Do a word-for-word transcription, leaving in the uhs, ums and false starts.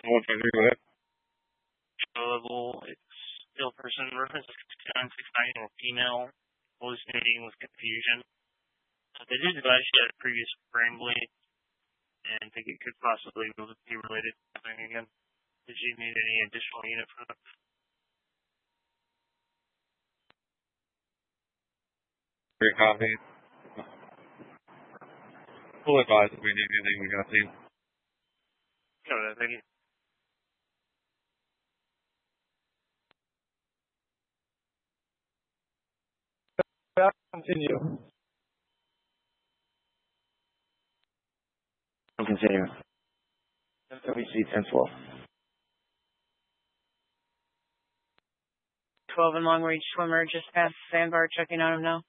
One five three, go ahead. Level, it's still person reference nine six nine, female, hallucinating with confusion. They did advise she had a previous brain bleed and think it could possibly be related to something again. Did she need any additional unit for that? Great copy. We'll advise if we need anything we got seen. Got it, thank you. Continue. Continue. W C ten twelve. twelve and long range swimmer just past sandbar, checking on him now.